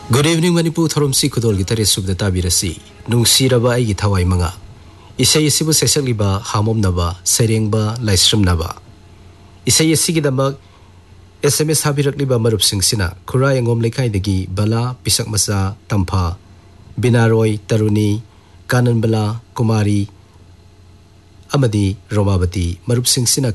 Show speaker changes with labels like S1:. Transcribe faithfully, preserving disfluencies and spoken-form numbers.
S1: Good evening Manipur Thorom si Kudol Gitare Subdata Birasi Nung Siraba Igi Thawai Manga Isay Isibu Sesaliba Hamom Naba Serengba Laisram Naba Isay Isigi Damag S M S Habirakliba Marup Sing Sina Kura Yangom Lekai Degi Bala Pisak Masa Tampa Binaroy Taruni Kanan Bala Kumari Amadi Romabati Marup Sing Sina